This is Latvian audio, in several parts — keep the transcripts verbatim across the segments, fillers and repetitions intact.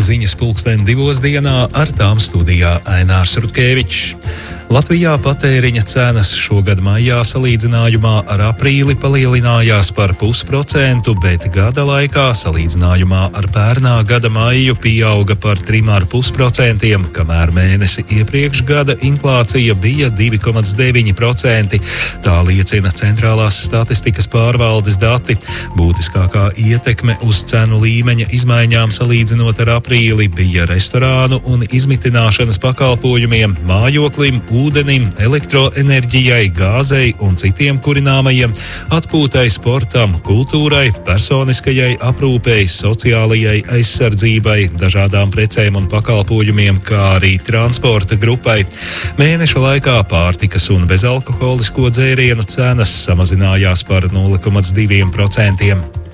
ziņas pulksten divos dienā, ar tām studijā Ainārs Rutkevičs. Latvijā patēriņa cenas šogad maijā salīdzinājumā ar aprīli palielinājās par pusprocentu, bet gada laikā salīdzinājumā ar pērnā gada maiju pieauga par trim ar pus procentiem, kamēr mēnesi iepriekš gada inflācija bija divi komats deviņi procenti. Tā liecina Centrālās statistikas pārvaldes dati. Būtiskākā ietekme uz cenu līmeņa izmaiņām salīdzinot ar aprīli bija restorānu un izmitināšanas pakalpojumiem, mājoklim, ūdenim, elektroenerģijai, gāzei un citiem kurināmajiem, atpūtai, sportam, kultūrai, personiskajai aprūpei, sociālajai aizsardzībai, dažādām precēm un pakalpojumiem, kā arī transporta grupai. Mēneša laikā pārtikas un bezalkoholisko dzērienu cenas samazinājās par nulle komats divi procenti.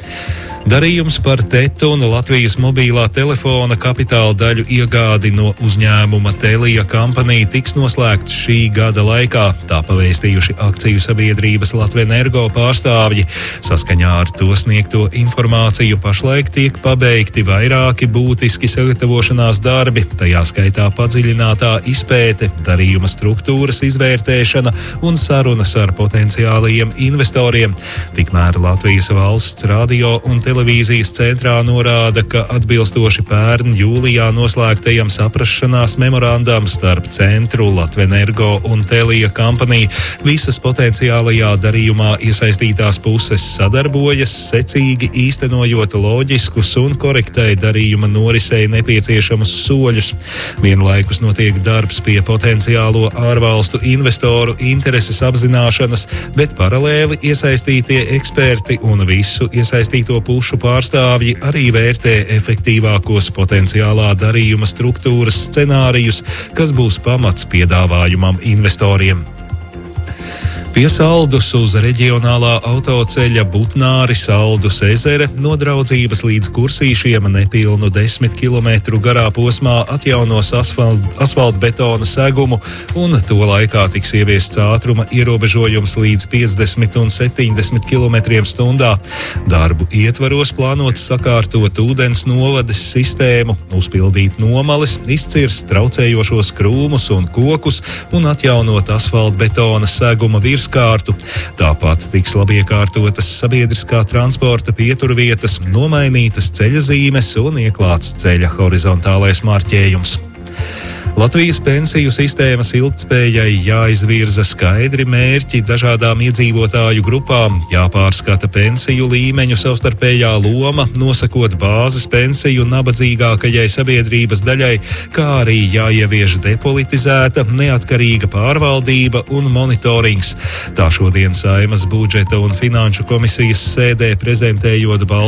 Darījums par Tetu un Latvijas mobilā telefona kapitāla daļu iegādi no uzņēmuma Telia Company tiks noslēgts šī gada laikā, tā pavēstījuši akciju sabiedrības Latvenergo pārstāvji. Saskaņā ar to sniegto informāciju pašlaik tiek pabeigti vairāki būtiski sagatavošanās darbi, tajā skaitā padziļinātā izpēte, darījuma struktūras izvērtēšana un sarunas ar potenciālajiem investoriem. Tikmēr Latvijas valsts radio un televīzijas centrā norāda, ka atbilstoši pērn jūlijā noslēgtajam saprašanās memorandam starp centru, Latvenergo un Telia Company visas potenciālajā darījumā iesaistītās puses sadarbojas, secīgi īstenojot loģiskus un korektai darījuma norisei nepieciešamus soļus. Vienlaikus notiek darbs pie potenciālo ārvalstu investoru intereses apzināšanas, bet paralēli iesaistītie eksperti un visu iesaistīto pušu pārstāvji arī vērtē efektīvākos potenciālā darījuma struktūras scenārijus, kas būs pamats piedāvājumam investoriem. Pie Saldus uz reģionālā autoceļa Butnāri-Saldus ezera no Draudzības līdz Kursīšiem nepilnu desmit kilometru garā posmā atjaunos asfalt, asfaltbetona segumu, un to laikā tiks ieviests ātruma ierobežojums līdz piecdesmit un septiņdesmit kilometriem stundā. Darbu ietvaros plānots sakārtot ūdens novades sistēmu, uzpildīt nomales, izcirst traucējošos krūmus un kokus un atjaunot asfaltbetona seguma virs kārtu. Tāpat tiks labi iekārtotas sabiedriskā transporta pieturvietas, nomainītas ceļa zīmes un ieklāts ceļa horizontālais marķējums. Latvijas pensiju sistēmas ilgtspējai jāizvirza skaidri mērķi dažādām iedzīvotāju grupām, jāpārskata pensiju līmeņu savstarpējā loma, nosakot bāzes pensiju nabadzīgākajai sabiedrības daļai, kā arī jāievieš depolitizēta, neatkarīga pārvaldība un monitorings. Tā šodien Saeimas budžeta un finanšu komisijas sēdē prezentējot balsojumu